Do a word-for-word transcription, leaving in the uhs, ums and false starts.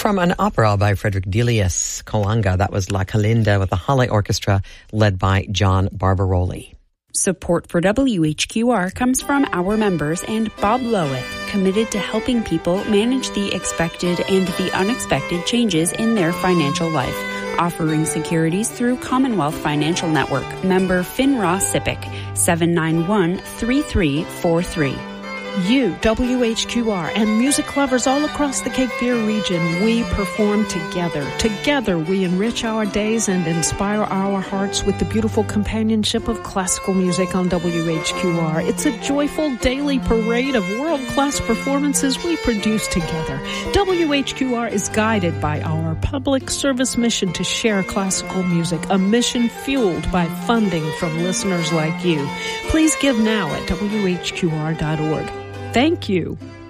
From an opera by Frederick Delius, Coanga, that was La Calinda with the Halle Orchestra led by John Barbaroli. Support for W H Q R comes from our members and Bob Loweth, committed to helping people manage the expected and the unexpected changes in their financial life. Offering securities through Commonwealth Financial Network. Member FINRA SIPC, seven nine one, three three four three. You, W H Q R, and music lovers all across the Cape Fear region, we perform together. Together, we enrich our days and inspire our hearts with the beautiful companionship of classical music on W H Q R. It's a joyful daily parade of world-class performances we produce together. W H Q R is guided by our public service mission to share classical music, a mission fueled by funding from listeners like you. Please give now at W H Q R dot org. Thank you.